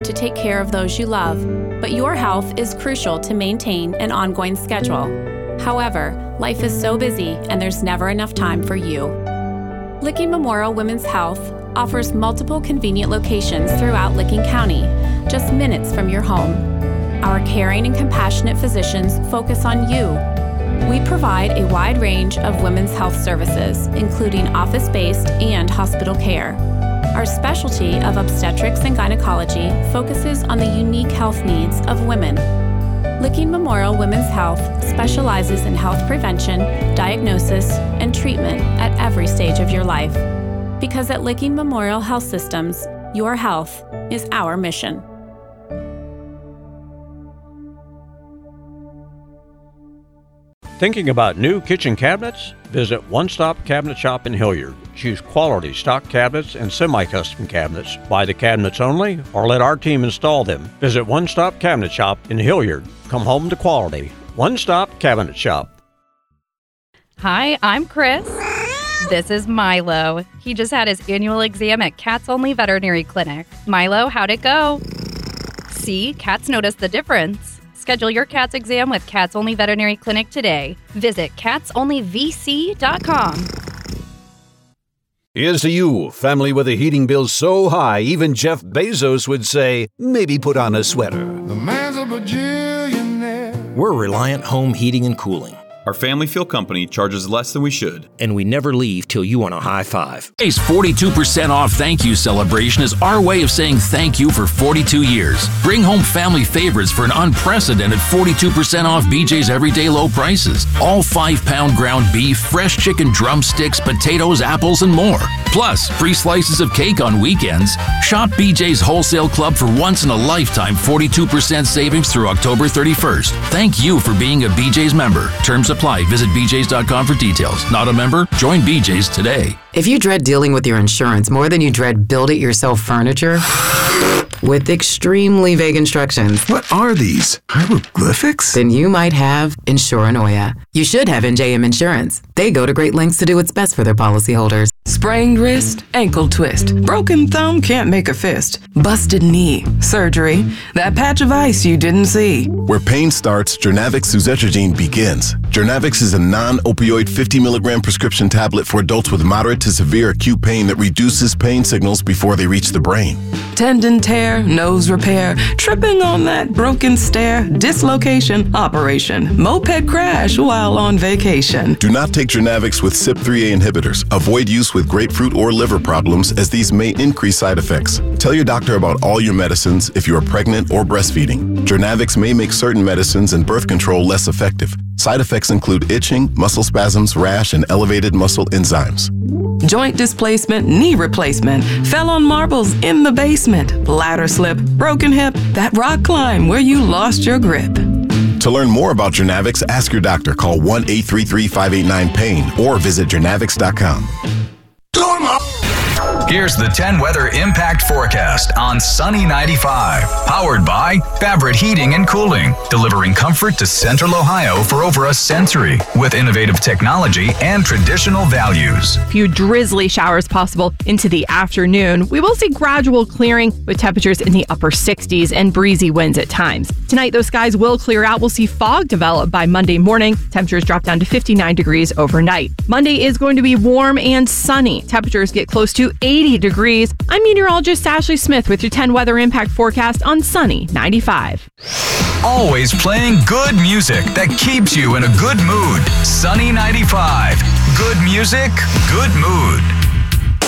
to take care of those you love, but your health is crucial to maintain an ongoing schedule. However, life is so busy and there's never enough time for you. Licking Memorial Women's Health offers multiple convenient locations throughout Licking County, just minutes from your home. Our caring and compassionate physicians focus on you. We provide a wide range of women's health services, including office-based and hospital care. Our specialty of obstetrics and gynecology focuses on the unique health needs of women. Licking Memorial Women's Health specializes in health prevention, diagnosis, and treatment at every stage of your life. Because at Licking Memorial Health Systems, your health is our mission. Thinking about new kitchen cabinets? Visit One Stop Cabinet Shop in Hilliard. Choose quality stock cabinets and semi-custom cabinets. Buy the cabinets only or let our team install them. Visit One Stop Cabinet Shop in Hilliard. Come home to quality. One Stop Cabinet Shop. Hi, I'm Chris. This is Milo. He just had his annual exam at Cats Only Veterinary Clinic. Milo, how'd it go? See, cats notice the difference. Schedule your cat's exam with Cats Only Veterinary Clinic today. Visit catsonlyvc.com. Here's to you, family with a heating bill so high, even Jeff Bezos would say, maybe put on a sweater. The man's a bajillionaire. We're Reliant Home Heating and Cooling. Our family feel company charges less than we should. And we never leave till you want a high five. Today's 42% off thank you celebration is our way of saying thank you for 42 years. Bring home family favorites for an unprecedented 42% off BJ's everyday low prices. All 5-pound ground beef, fresh chicken drumsticks, potatoes, apples, and more. Plus, free slices of cake on weekends. Shop BJ's Wholesale Club for once-in-a-lifetime 42% savings through October 31st. Thank you for being a BJ's member. Terms apply. Visit bjs.com for details. Not a member? Join BJ's today. If you dread dealing with your insurance more than you dread build-it-yourself furniture, with extremely vague instructions. What are these? Hieroglyphics? Then you might have Insuranoia. You should have NJM Insurance. They go to great lengths to do what's best for their policyholders. Sprained wrist, ankle twist, broken thumb can't make a fist, busted knee, surgery, that patch of ice you didn't see. Where pain starts, Jernavix suzetrigine begins. Jernavix is a non-opioid 50-milligram prescription tablet for adults with moderate to severe acute pain that reduces pain signals before they reach the brain. Tendon tear, nose repair, tripping on that broken stair, dislocation, operation, moped crash while on vacation. Do not take Jernavix with CYP3A inhibitors. Avoid use with grapefruit or liver problems, as these may increase side effects. Tell your doctor about all your medicines if you are pregnant or breastfeeding. Jernavix may make certain medicines and birth control less effective. Side effects include itching, muscle spasms, rash, and elevated muscle enzymes. Joint displacement, knee replacement, fell on marbles in the basement, ladder slip, broken hip, that rock climb where you lost your grip. To learn more about Jernavix, ask your doctor. Call 1-833-589-PAIN or visit jernavix.com. Here's the 10 weather impact forecast on Sunny 95. Powered by Fabric Heating and Cooling, delivering comfort to Central Ohio for over a century with innovative technology and traditional values. Few drizzly showers possible into the afternoon. We will see gradual clearing with temperatures in the upper 60s and breezy winds at times. Tonight, those skies will clear out. We'll see fog develop by Monday morning. Temperatures drop down to 59 degrees overnight. Monday is going to be warm and sunny. Temperatures get close to 80 degrees. I'm meteorologist Ashley Smith with your 10 weather impact forecast on Sunny 95. Always playing good music that keeps you in a good mood. Sunny 95. Good music, good mood.